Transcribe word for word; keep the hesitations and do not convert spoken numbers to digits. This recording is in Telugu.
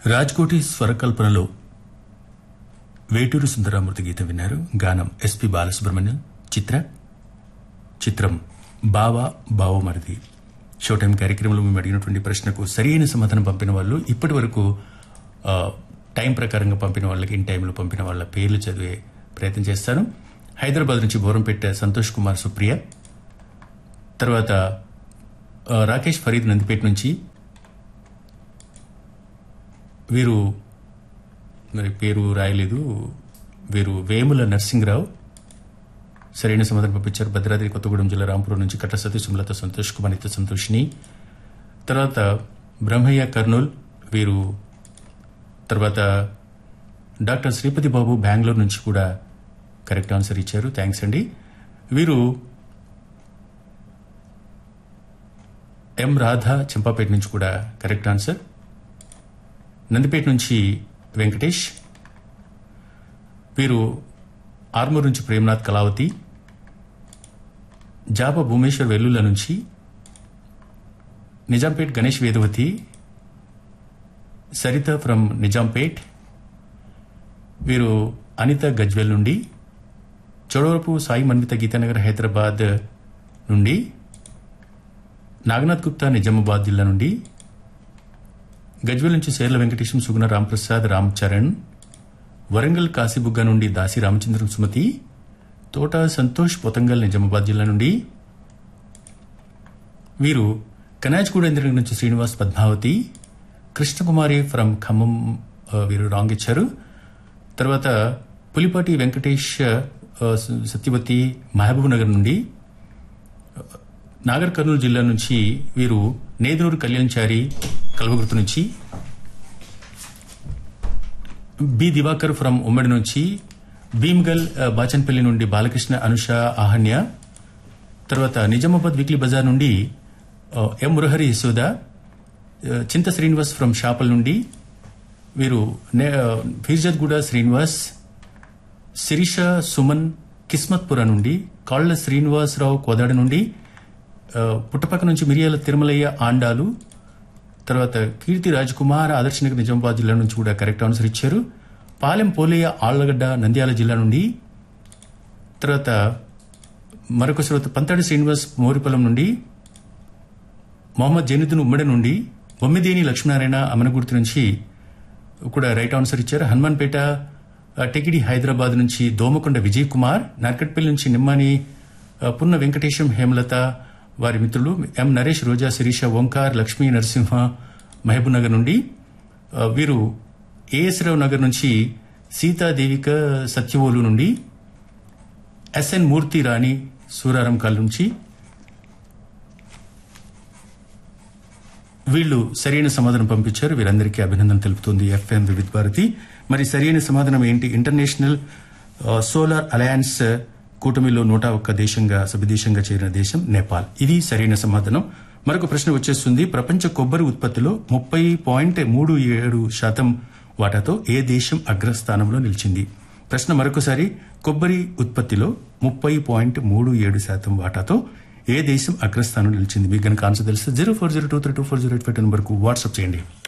రాజ్కోటి స్వరకల్పనలో వేటూరు సుందరరామూర్తి గీతం విన్నారు. గానం ఎస్పి బాలసుబ్రహ్మణ్యం. చిత్ర చిత్రం బావా బావమరిది. షో టైం కార్యక్రమంలో మేము అడిగినటువంటి ప్రశ్నకు సరైన సమాధానం పంపిన వాళ్ళు ఇప్పటి వరకు టైం ప్రకారంగా పంపిన వాళ్ళకి ఇన్ టైంలో పంపిన వాళ్ళ పేర్లు చదివే ప్రయత్నం చేస్తాను. హైదరాబాద్ నుంచి బోరంపేట సంతోష్ కుమార్ సుప్రియ, తర్వాత రాకేష్ ఫరీద్ నందిపేట నుంచి, వీరు మరి పేరు రాయలేదు, వీరు వేముల నర్సింగరావు సరైన సమాధానం పంపించారు. భద్రాద్రి కొత్తగూడెం జిల్లా రాంపురం నుంచి కట్ల సతీష్ సుమలత సంతోష్ కుమార్ నిత్య సంతోషిని, తర్వాత బ్రహ్మయ్య కర్నూల్ వీరు, తర్వాత డాక్టర్ శ్రీపతి బాబు బెంగళూరు నుంచి కూడా కరెక్ట్ ఆన్సర్ ఇచ్చారు. థ్యాంక్స్ అండి. వీరు ఎం రాధా చెంపాపేట నుంచి కూడా కరెక్ట్ ఆన్సర్. నందిపేట నుంచి వెంకటేష్, వీరు ఆర్మూర్ నుంచి ప్రేమనాథ్ కళావతి, జాప భూమేశ్వర్ వెల్లుల నుంచి, నిజాంపేట్ గణేష్ వేదవతి, సరిత ఫ్రమ్ నిజాంపేట్, వీరు అనిత గజ్వెల్ నుండి, చోడవరపు సాయి మన్విత గీతానగర్ హైదరాబాద్ నుండి, నాగనాథ్ గుప్తా నిజామాబాద్ జిల్లా నుండి, గజ్వెల్ నుంచి సేర్ల వెంకటేశం సుగుణ రాంప్రసాద్ రామ్ చరణ్, వరంగల్ కాశీబుగ్గ నుండి దాసి రామచంద్రం సుమతి, తోట సంతోష్ పొతంగల్ నిజామాబాద్ జిల్లా నుండి, వీరు కనాజ్గూడ ఇంద్రనగర్ నుంచి శ్రీనివాస్ పద్మావతి, కృష్ణకుమారి ఫ్రమ్ ఖమ్మం వీరు రాంగ్ ఇచ్చారు. తర్వాత పులిపాటి వెంకటేష్ సత్యవతి మహబూబ్ నగర్ నుండి, నాగర్ కర్నూలు జిల్లా నుంచి వీరు నేదునూరు కళ్యాణ్చారి కల్వగుర్తు నుంచి, బి దివాకర్ ఫ్రమ్ ఉమ్మడి నుంచి, భీమ్గల్ బాచన్పల్లి నుండి బాలకృష్ణ అనుష ఆహన్య, తర్వాత నిజామాబాద్ వీక్లీ బజార్ నుండి ఎం మురహరి యశోద, చింత శ్రీనివాస్ ఫ్రమ్ షాపల్ నుండి, వీరు ఫీర్జద్గూడ శ్రీనివాస్, శిరీష సుమన్ కిస్మత్పుర నుండి, కాళ్ల శ్రీనివాసరావు కోదాడ నుండి, పుట్టపక్క నుంచి మిరియాల తిరుమలయ్య ఆండాలు, తర్వాత కీర్తి రాజ్ కుమార్ ఆదర్శనగర్ నిజామాబాద్ జిల్లా నుంచి కూడా కరెక్ట్ ఆన్సర్ ఇచ్చారు. పాలెం పోలయ్య ఆళ్లగడ్డ నంద్యాల జిల్లా నుండి, తర్వాత మరొక శ్రోత పంతాడి శ్రీనివాస్ మోరిపల్లం నుండి, మొహమ్మద్ జైనుద్దీన్ ఉమ్మడి నుండి, బొమ్మిదేని లక్ష్మీనారాయణ అమనగుర్తి నుంచి కూడా రైట్ ఆన్సర్ ఇచ్చారు. హనుమాన్పేట టెకిడి హైదరాబాద్ నుంచి దోమకొండ విజయ్ కుమార్, నార్కట్పల్లి నుంచి నిమ్మాని పున్న వెంకటేశం హేమలత వారి మిత్రులు, ఎం నరేష్ రోజా శిరీష ఓంకార్ లక్ష్మీ నరసింహ మహబూబ్ నగర్ నుండి, వీరు ఏఎస్ రావు నగర్ నుంచి సీతాదేవిక సత్యవోలు నుండి, ఎస్ఎన్ మూర్తి రాణి సూరారం కాల్ నుంచి, వీళ్లు సరైన సమాధానం పంపించారు. వీరందరికీ అభినందన తెలుపుతుంది ఎఫ్ఎం వివిధ భారతి. మరి సరైన సమాధానం ఏంటి? ఇంటర్నేషనల్ సోలార్ అలయన్స్ కూటమిలో నూట ఒక్క దేశంగా సభ్యదేశంగా చేరిన దేశం నేపాల్. ఇది సరైన సమాధానం. మరొక ప్రశ్న వచ్చేస్తుంది. ప్రపంచ కొబ్బరి ఉత్పత్తిలో ముప్పై పాయింట్ మూడు ఏడు శాతం వాటాతో ఏ దేశం అగ్రస్థానంలో నిలిచింది? ప్రశ్న మరొకసారి. కొబ్బరి ఉత్పత్తిలో ముప్పై పాయింట్ మూడు ఏడు శాతం వాటాతో ఏ దేశం అగ్రస్థానం నిలిచింది? మీకు గనక ఆన్సర్ తెలిస్తే zero four zero two three two four zero eight five నెంబర్కు వాట్సాప్ చేయండి.